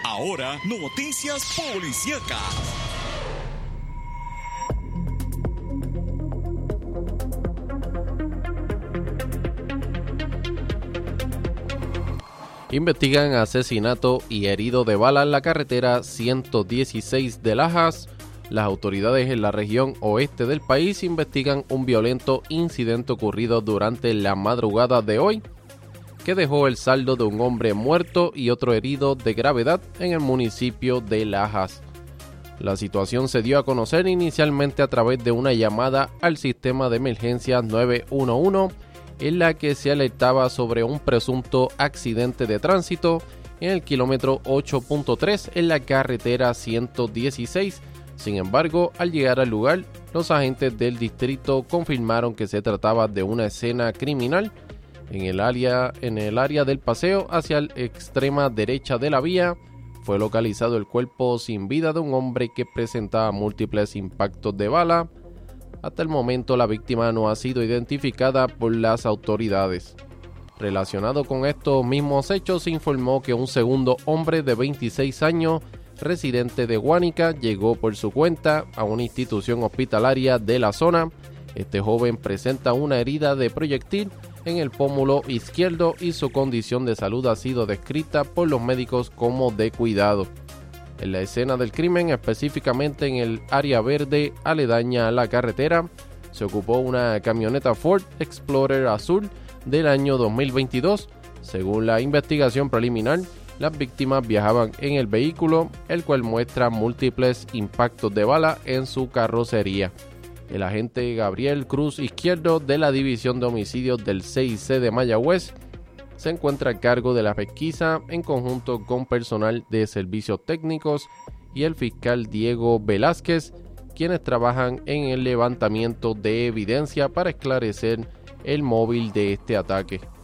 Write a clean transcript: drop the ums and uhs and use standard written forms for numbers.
Ahora, noticias policíacas. Investigan asesinato y herido de bala en la carretera 116 de Lajas. Las autoridades en la región oeste del país investigan un violento incidente ocurrido durante la madrugada de hoy, que dejó el saldo de un hombre muerto y otro herido de gravedad en el municipio de Lajas. La situación se dio a conocer inicialmente a través de una llamada al sistema de emergencias 911, en la que se alertaba sobre un presunto accidente de tránsito en el kilómetro 8.3 en la carretera 116. Sin embargo, al llegar al lugar, los agentes del distrito confirmaron que se trataba de una escena criminal en el área del paseo hacia la extrema derecha de la vía. Fue localizado el cuerpo sin vida de un hombre que presentaba múltiples impactos de bala. Hasta el momento, la víctima no ha sido identificada por las autoridades. Relacionado con estos mismos hechos, se informó que un segundo hombre de 26 años, residente de Guánica, llegó por su cuenta a una institución hospitalaria de la zona. Este joven presenta una herida de proyectil en el pómulo izquierdo y su condición de salud ha sido descrita por los médicos como de cuidado. En la escena del crimen, específicamente en el área verde aledaña a la carretera, se ocupó una camioneta Ford Explorer azul del año 2022. Según la investigación preliminar, las víctimas viajaban en el vehículo, el cual muestra múltiples impactos de bala en su carrocería. El agente Gabriel Cruz Izquierdo de la División de Homicidios del CIC de Mayagüez se encuentra a cargo de la pesquisa en conjunto con personal de servicios técnicos y el fiscal Diego Velázquez, quienes trabajan en el levantamiento de evidencia para esclarecer el móvil de este ataque.